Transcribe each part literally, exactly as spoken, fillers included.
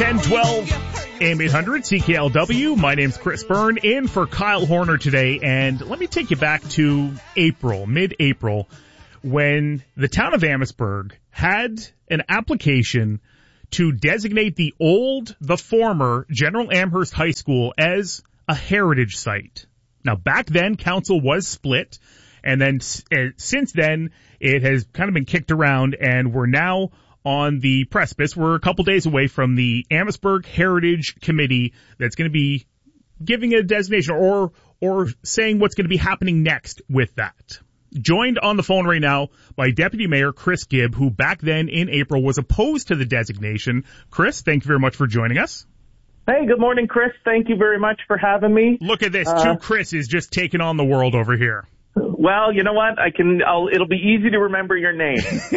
ten twelve, A M eight hundred, C K L W. My name's Chris Byrne, in for Kyle Horner today. And let me take you back to April, mid-April, when the town of Amherstburg had an application to designate the old, the former General Amherst High School as a heritage site. Now, back then, council was split, and then uh, since then, it has kind of been kicked around, and we're now on the precipice. We're a couple days away from the Amherstburg Heritage Committee that's going to be giving a designation or or saying what's going to be happening next with that. Joined on the phone right now by Deputy Mayor Chris Gibb, who back then in April was opposed to the designation. Chris, thank you very much for joining us. Hey, good morning, Chris. Thank you very much for having me. Look at this. Uh, Two Chris is just taking on the world over here. Well, you know what? I can. I'll, it'll be easy to remember your name.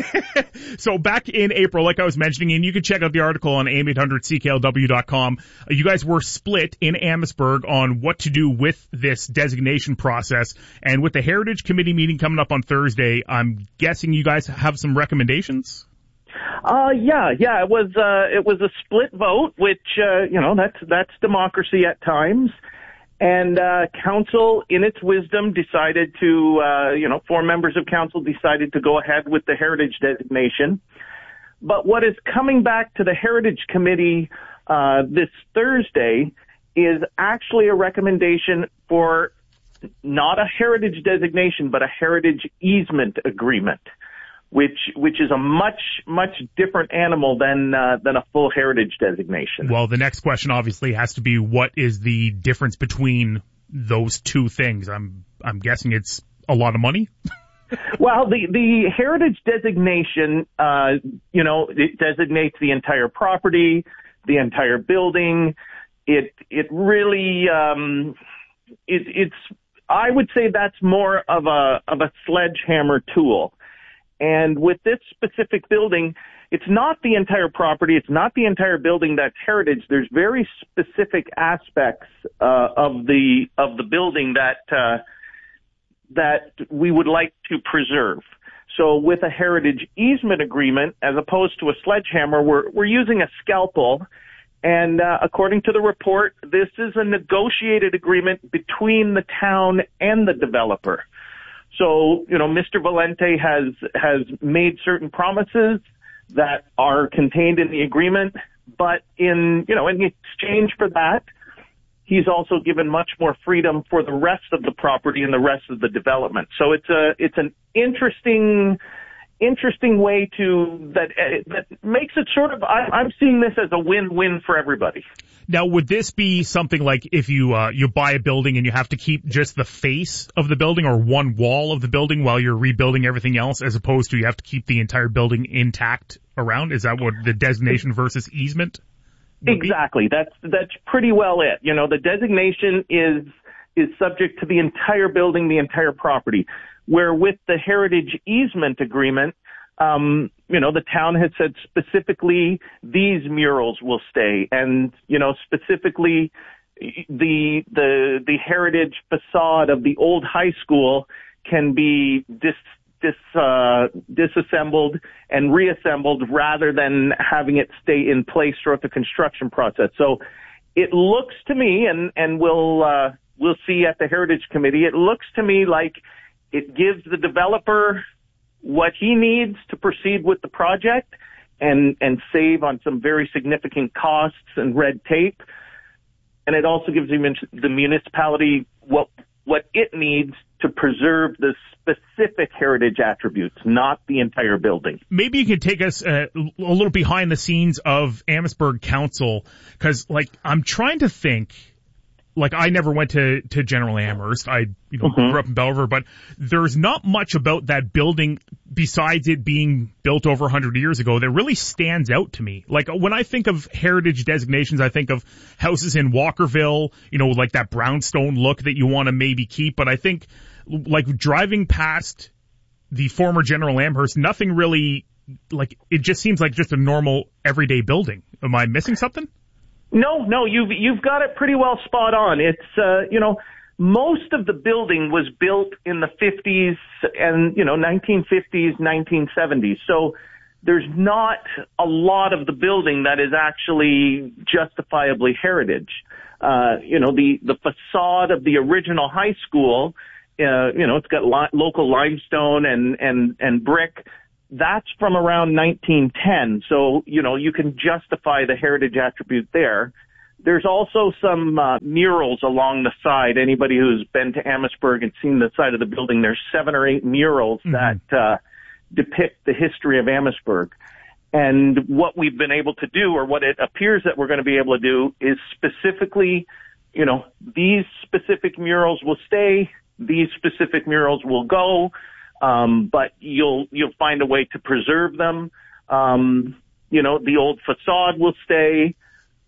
So back in April, like I was mentioning, and you can check out the article on A M eight hundred C K L W dot com, you guys were split in Amherstburg on what to do with this designation process. And with the Heritage Committee meeting coming up on Thursday, I'm guessing you guys have some recommendations? Uh, yeah, yeah. It was uh, it was a split vote, which uh, you know that's that's democracy at times. And uh, council, in its wisdom, decided to, uh, you know, four members of council decided to go ahead with the heritage designation. But what is coming back to the Heritage Committee uh, this Thursday is actually a recommendation for not a heritage designation, but a heritage easement agreement, which which is a much, much different animal than uh, than a full heritage designation. Well, the next question obviously has to be, what is the difference between those two things? I'm I'm guessing it's a lot of money. Well, the the heritage designation, uh, you know, it designates the entire property, the entire building. It it really um, it, it's I would say that's more of a of a sledgehammer tool. And with this specific building, it's not the entire property. It's not the entire building that's heritage. There's very specific aspects uh, of the of the building that uh, that we would like to preserve. So with a heritage easement agreement, as opposed to a sledgehammer, we're we're using a scalpel. And uh, according to the report, this is a negotiated agreement between the town and the developer. So, you know, Mister Valente has has made certain promises that are contained in the agreement, but in, you know, in exchange for that, he's also given much more freedom for the rest of the property and the rest of the development. So it's a it's an interesting interesting way to that uh, that makes it sort of I, I'm seeing this as a win-win for everybody. Now, would this be something like if you uh, you buy a building and you have to keep just the face of the building or one wall of the building while you're rebuilding everything else, as opposed to you have to keep the entire building intact around? Is that what the designation versus easement would be? Exactly. That's that's pretty well it. You know, the designation is is subject to the entire building, the entire property. Where with the heritage easement agreement, um, you know, the town has said specifically these murals will stay, and you know, specifically the the the heritage facade of the old high school can be dis dis uh, disassembled and reassembled rather than having it stay in place throughout the construction process. So it looks to me, and and we'll uh, we'll see at the Heritage Committee. It looks to me like it gives the developer what he needs to proceed with the project and, and save on some very significant costs and red tape. And it also gives the municipality what, what it needs to preserve the specific heritage attributes, not the entire building. Maybe you can take us uh, a little behind the scenes of Amherstburg Council, because, like, I'm trying to think. Like, I never went to, to General Amherst. I, you know, mm-hmm. grew up in Belle River, but there's not much about that building besides it being built over one hundred years ago that really stands out to me. Like, when I think of heritage designations, I think of houses in Walkerville, you know, like that brownstone look that you want to maybe keep. But I think, like, driving past the former General Amherst, nothing really, like, it just seems like just a normal everyday building. Am I missing something? No, no, you've you've got it pretty well spot on. It's uh, you know, most of the building was built in the fifties and you know nineteen fifties, nineteen seventies. So there's not a lot of the building that is actually justifiably heritage. Uh, you know, the, the facade of the original high school, uh, you know, it's got li- local limestone and, and, and brick. That's from around nineteen ten. So, you know, you can justify the heritage attribute there. There's also some uh, murals along the side. Anybody who's been to Amherstburg and seen the side of the building, there's seven or eight murals mm-hmm. that uh, depict the history of Amherstburg. And what we've been able to do, or what it appears that we're going to be able to do, is specifically, you know, these specific murals will stay, these specific murals will go, um, but you'll you'll find a way to preserve them. Um, you know, the old facade will stay,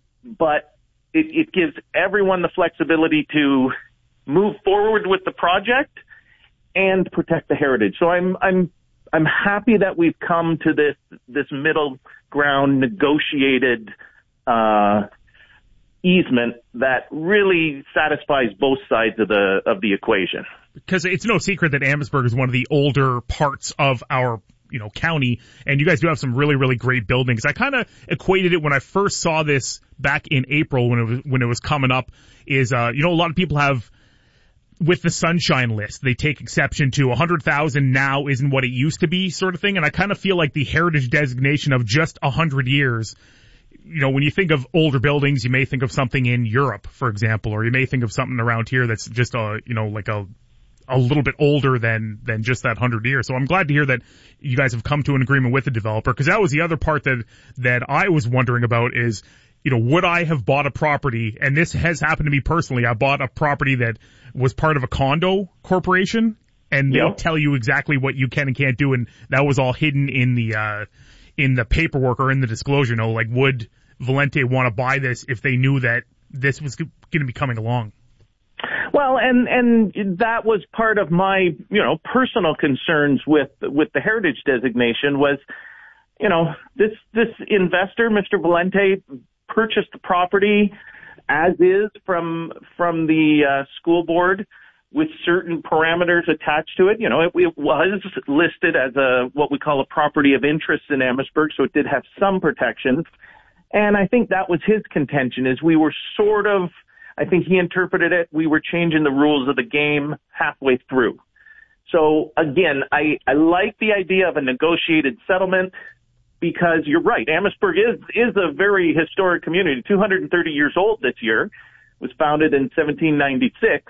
but It, it gives everyone the flexibility to move forward with the project and protect the heritage. So I'm I'm I'm happy that we've come to this this middle ground negotiated uh, easement that really satisfies both sides of the of the equation. Because it's no secret that Amherstburg is one of the older parts of our you know, county, and you guys do have some really, really great buildings. I kind of equated it when I first saw this back in April when it was, when it was coming up is, uh, you know, a lot of people have, with the sunshine list, they take exception to one hundred thousand now isn't what it used to be sort of thing. And I kind of feel like the heritage designation of just one hundred years, you know, when you think of older buildings, you may think of something in Europe, for example, or you may think of something around here that's just a, you know, like a, a little bit older than, than just that hundred years. So I'm glad to hear that you guys have come to an agreement with the developer, because that was the other part that, that I was wondering about is, you know, would I have bought a property, and this has happened to me personally, I bought a property that was part of a condo corporation, and they'll yep. tell you exactly what you can and can't do, and that was all hidden in the, uh, in the paperwork or in the disclosure. You know, like, would Valente want to buy this if they knew that this was going to be coming along? Well, and and that was part of my, you know, personal concerns with with the heritage designation was, you know, this this investor, Mister Valente, purchased the property as is from from the uh, school board with certain parameters attached to it. You know, it, it was listed as a what we call a property of interest in Amherstburg, so it did have some protections. And I think that was his contention, is we were sort of, I think he interpreted it, we were changing the rules of the game halfway through. So again, I, I like the idea of a negotiated settlement, because you're right, Amherstburg is, is a very historic community, two hundred thirty years old this year, it was founded in seventeen ninety-six.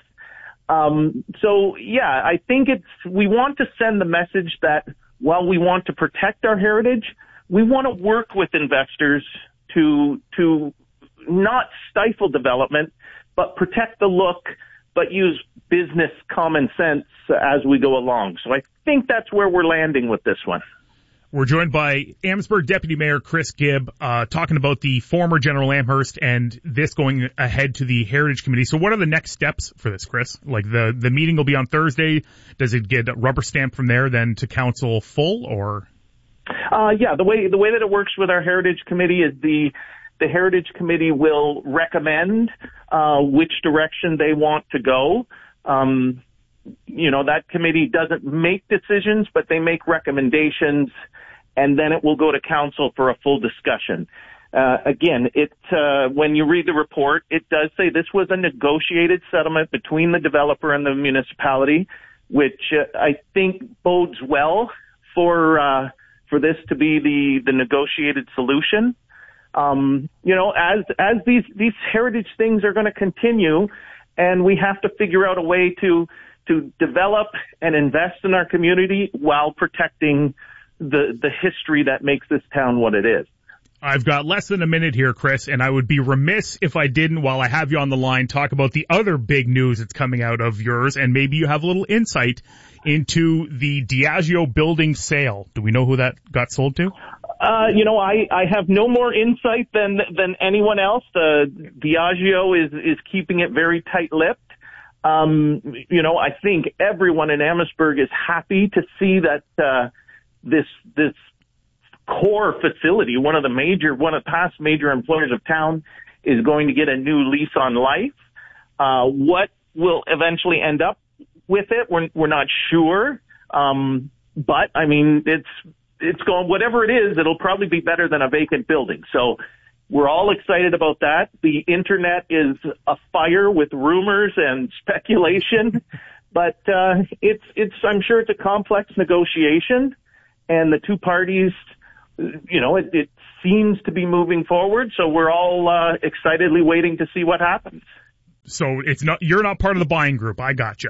Um, so yeah, I think it's, we want to send the message that while we want to protect our heritage, we want to work with investors to, to not stifle development, but protect the look, but use business common sense as we go along. So I think that's where we're landing with this one. We're joined by Amherstburg Deputy Mayor Chris Gibb, uh, talking about the former General Amherst and this going ahead to the Heritage Committee. So what are the next steps for this, Chris? Like the, the meeting will be on Thursday. Does it get rubber stamped from there then to council full, or? Uh, yeah, the way, the way that it works with our Heritage Committee is the, the Heritage Committee will recommend, uh, which direction they want to go. Um, you know, that committee doesn't make decisions, but they make recommendations, and then it will go to council for a full discussion. Uh, again, it, uh, when you read the report, it does say this was a negotiated settlement between the developer and the municipality, which uh, I think bodes well for, uh, for this to be the, the negotiated solution. Um, you know, as, as these, these heritage things are going to continue, and we have to figure out a way to, to develop and invest in our community while protecting the, the history that makes this town what it is. I've got less than a minute here, Chris, and I would be remiss if I didn't, while I have you on the line, talk about the other big news that's coming out of yours, and maybe you have a little insight into the Diageo building sale. Do we know who that got sold to? Uh, you know, I, I have no more insight than, than anyone else. Uh, Diageo is, is keeping it very tight-lipped. Um, you know, I think everyone in Amherstburg is happy to see that, uh, this, this core facility, one of the major, one of the past major employers of town, is going to get a new lease on life. Uh, what will eventually end up with it, we're, we're not sure. Um, but I mean, it's, it's going, whatever it is, it'll probably be better than a vacant building. So we're all excited about that. The internet is afire with rumors and speculation, but uh, it's it's I'm sure it's a complex negotiation, and the two parties, you know, it, it seems to be moving forward. So we're all uh, excitedly waiting to see what happens. So it's not, you're not part of the buying group. I gotcha.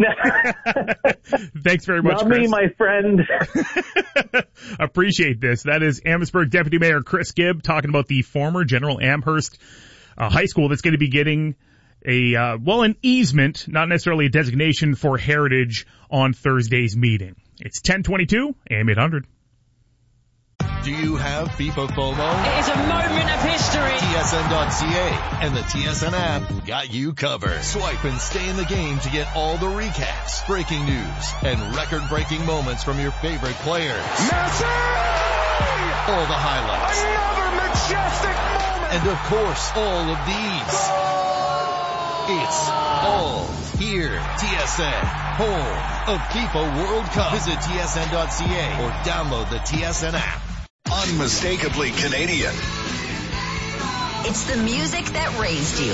Thanks very much, Not Chris. me, my friend. Appreciate this. That is Amherstburg Deputy Mayor Chris Gibb talking about the former General Amherst uh, High School that's going to be getting a, uh, well, an easement, not necessarily a designation for heritage on Thursday's meeting. It's ten twenty-two, A M eight hundred. Do you have FIFA FOMO? It is a moment of history. T S N dot C A and the T S N app got you covered. Swipe and stay in the game to get all the recaps, breaking news, and record-breaking moments from your favorite players. Messi! All the highlights. Another majestic moment! And of course, all of these. Goal! It's all here. T S N, home of FIFA World Cup. Visit T S N dot C A or download the T S N app. Unmistakably Canadian. It's the music that raised you.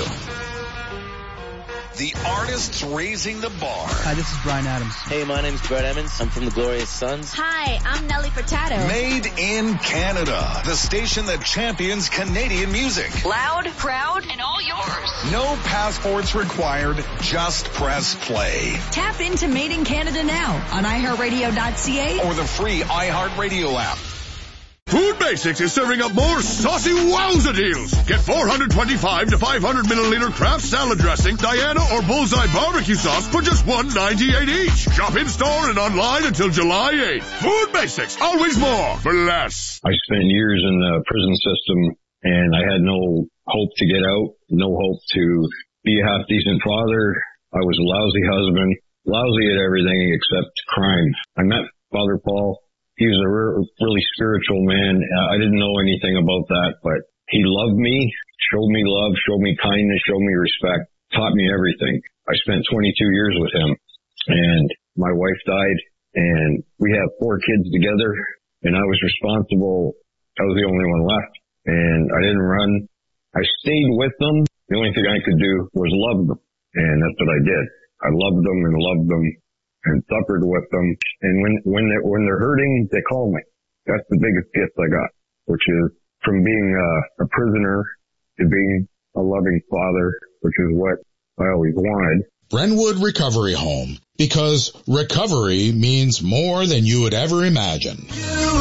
The artists raising the bar. Hi, this is Bryan Adams. Hey, my name's Brett Emmons. I'm from the Glorious Sons. Hi, I'm Nelly Furtado. Made in Canada. The station that champions Canadian music. Loud, proud, and all yours. No passports required. Just press play. Tap into Made in Canada now on i heart radio dot c a Or the free iHeartRadio app. Food Basics is serving up more saucy wowza deals. Get four hundred twenty-five to five hundred milliliter Kraft salad dressing, Diana or Bullseye barbecue sauce for just one ninety-eight each. Shop in store and online until July eighth. Food Basics, always more for less. I spent years in the prison system and I had no hope to get out, no hope to be a half decent father. I was a lousy husband, lousy at everything except crime. I met Father Paul. He was a re- really spiritual man. I didn't know anything about that, but he loved me, showed me love, showed me kindness, showed me respect, taught me everything. I spent twenty-two years with him, and my wife died, and we have four kids together, and I was responsible. I was the only one left, and I didn't run. I stayed with them. The only thing I could do was love them, and that's what I did. I loved them and loved them and suffered with them. And when, when they're, when they're hurting, they call me. That's the biggest gift I got, which is from being a, a prisoner to being a loving father, which is what I always wanted. Brentwood Recovery Home, because recovery means more than you would ever imagine.